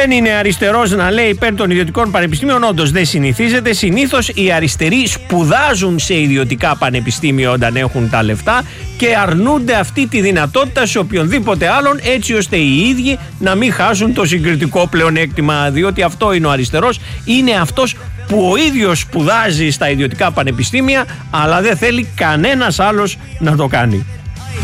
Δεν είναι αριστερός να λέει υπέρ των ιδιωτικών πανεπιστήμιων, όντως δεν συνηθίζεται. Συνήθως οι αριστεροί σπουδάζουν σε ιδιωτικά πανεπιστήμια όταν έχουν τα λεφτά και αρνούνται αυτή τη δυνατότητα σε οποιονδήποτε άλλον, έτσι ώστε οι ίδιοι να μην χάσουν το συγκριτικό πλεονέκτημα. Διότι αυτό είναι ο αριστερός, είναι αυτός που ο ίδιος σπουδάζει στα ιδιωτικά πανεπιστήμια, αλλά δεν θέλει κανένας άλλος να το κάνει.